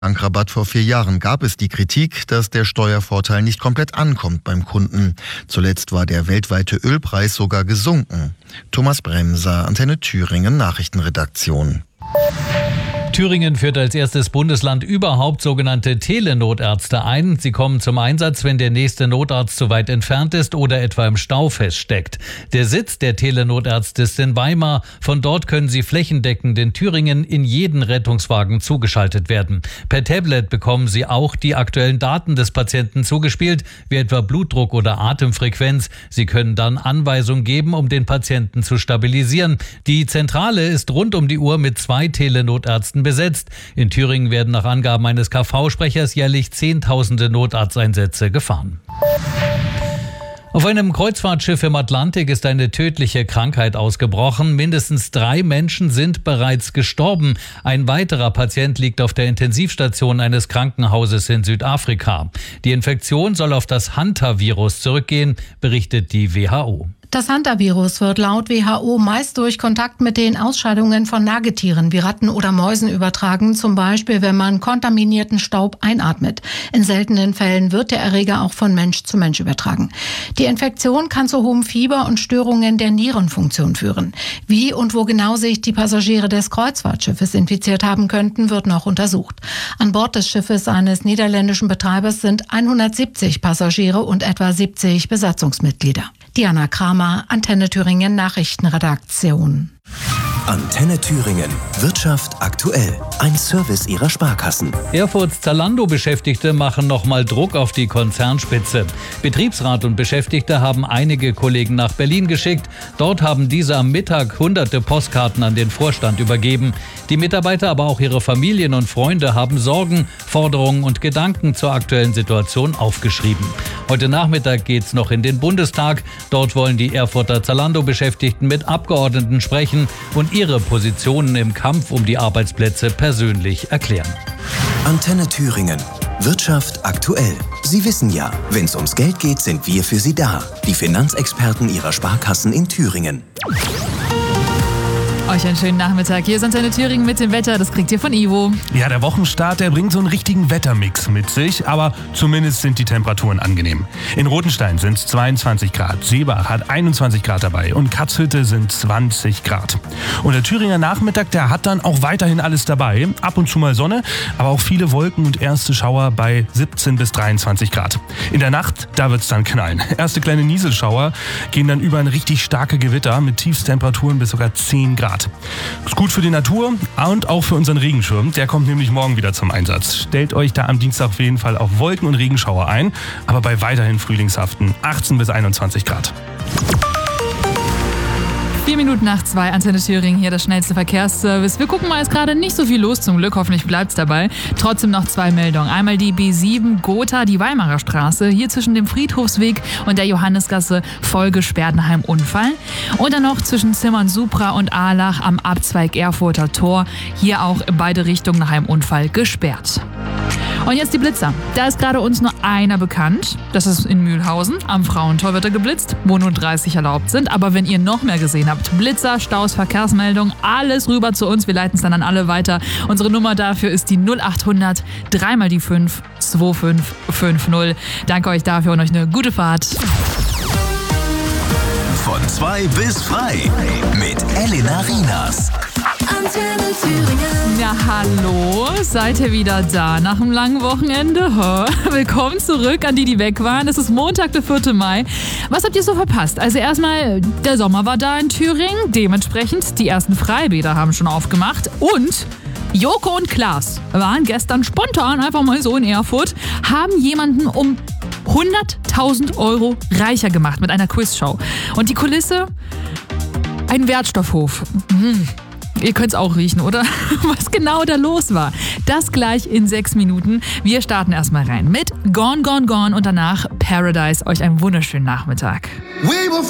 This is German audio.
Tankrabatt vor 4 Jahren gab es die Kritik, dass der Steuervorteil nicht komplett ankommt beim Kunden. Zuletzt war der weltweite Ölpreis sogar gesunken. Thomas Bremser, Antenne Thüringen Nachrichtenredaktion. Thüringen führt als erstes Bundesland überhaupt sogenannte Telenotärzte ein. Sie kommen zum Einsatz, wenn der nächste Notarzt zu weit entfernt ist oder etwa im Stau feststeckt. Der Sitz der Telenotärzte ist in Weimar. Von dort können sie flächendeckend in Thüringen in jeden Rettungswagen zugeschaltet werden. Per Tablet bekommen sie auch die aktuellen Daten des Patienten zugespielt, wie etwa Blutdruck oder Atemfrequenz. Sie können dann Anweisungen geben, um den Patienten zu stabilisieren. Die Zentrale ist rund um die Uhr mit 2 Telenotärzten besetzt. In Thüringen werden nach Angaben eines KV-Sprechers jährlich Zehntausende Notarzteinsätze gefahren. Auf einem Kreuzfahrtschiff im Atlantik ist eine tödliche Krankheit ausgebrochen. Mindestens 3 Menschen sind bereits gestorben. Ein weiterer Patient liegt auf der Intensivstation eines Krankenhauses in Südafrika. Die Infektion soll auf das Hantavirus zurückgehen, berichtet die WHO. Das Hantavirus wird laut WHO meist durch Kontakt mit den Ausscheidungen von Nagetieren wie Ratten oder Mäusen übertragen, zum Beispiel wenn man kontaminierten Staub einatmet. In seltenen Fällen wird der Erreger auch von Mensch zu Mensch übertragen. Die Infektion kann zu hohem Fieber und Störungen der Nierenfunktion führen. Wie und wo genau sich die Passagiere des Kreuzfahrtschiffes infiziert haben könnten, wird noch untersucht. An Bord des Schiffes eines niederländischen Betreibers sind 170 Passagiere und etwa 70 Besatzungsmitglieder. Diana Kramer, Antenne Thüringen Nachrichtenredaktion. Antenne Thüringen. Wirtschaft aktuell. Ein Service ihrer Sparkassen. Erfurts Zalando-Beschäftigte machen nochmal Druck auf die Konzernspitze. Betriebsrat und Beschäftigte haben einige Kollegen nach Berlin geschickt. Dort haben diese am Mittag hunderte Postkarten an den Vorstand übergeben. Die Mitarbeiter, aber auch ihre Familien und Freunde haben Sorgen, Forderungen und Gedanken zur aktuellen Situation aufgeschrieben. Heute Nachmittag geht's noch in den Bundestag. Dort wollen die Erfurter Zalando-Beschäftigten mit Abgeordneten sprechen und ihre Positionen im Kampf um die Arbeitsplätze persönlich erklären. Antenne Thüringen. Wirtschaft aktuell. Sie wissen ja, wenn es ums Geld geht, sind wir für Sie da. Die Finanzexperten Ihrer Sparkassen in Thüringen. Euch einen schönen Nachmittag. Hier ist Antenne Thüringen mit dem Wetter. Das kriegt ihr von Ivo. Ja, der Wochenstart, der bringt so einen richtigen Wettermix mit sich, aber zumindest sind die Temperaturen angenehm. In Rotenstein sind es 22 Grad, Seebach hat 21 Grad dabei und Katzhütte sind 20 Grad. Und der Thüringer Nachmittag, der hat dann auch weiterhin alles dabei. Ab und zu mal Sonne, aber auch viele Wolken und erste Schauer bei 17 bis 23 Grad. In der Nacht, da wird's dann knallen. Erste kleine Nieselschauer gehen dann über ein richtig starke Gewitter mit Tiefstemperaturen bis sogar 10 Grad. Ist gut für die Natur und auch für unseren Regenschirm. Der kommt nämlich morgen wieder zum Einsatz. Stellt euch da am Dienstag auf jeden Fall auf Wolken- und Regenschauer ein, aber bei weiterhin frühlingshaften 18 bis 21 Grad. 4 Minuten nach 2, Antenne Thüringen, hier das schnellste Verkehrsservice. Wir gucken mal, ist gerade nicht so viel los, zum Glück, hoffentlich bleibt's dabei. Trotzdem noch 2 Meldungen. Einmal die B7 Gotha, die Weimarer Straße, hier zwischen dem Friedhofsweg und der Johannisgasse, voll gesperrt nach einem Unfall. Und dann noch zwischen Zimmern-Supra und Ahlach am Abzweig Erfurter Tor, hier auch in beide Richtungen nach einem Unfall gesperrt. Und jetzt die Blitzer. Da ist gerade uns nur einer bekannt. Das ist in Mühlhausen. Am Frauentor wird er geblitzt, wo nur 30 erlaubt sind. Aber wenn ihr noch mehr gesehen habt, Blitzer, Staus, Verkehrsmeldungen, alles rüber zu uns. Wir leiten es dann an alle weiter. Unsere Nummer dafür ist die 0800 3 mal die 5 2550. Danke euch dafür und euch eine gute Fahrt. Von 2 bis frei mit Elena Rienas. Antenne Thüringen. Ja, hallo, seid ihr wieder da nach einem langen Wochenende? Willkommen zurück an die weg waren. Es ist Montag, der 4. Mai. Was habt ihr so verpasst? Also erstmal, der Sommer war da in Thüringen. Dementsprechend, die ersten Freibäder haben schon aufgemacht. Und Joko und Klaas waren gestern spontan einfach mal so in Erfurt, haben jemanden um 100.000 Euro reicher gemacht mit einer Quizshow. Und die Kulisse? Ein Wertstoffhof. Ihr könnt's auch riechen, oder? Was genau da los war. Das gleich in 6 Minuten. Wir starten erstmal rein mit Gone, Gone, Gone und danach Paradise. Euch einen wunderschönen Nachmittag. We were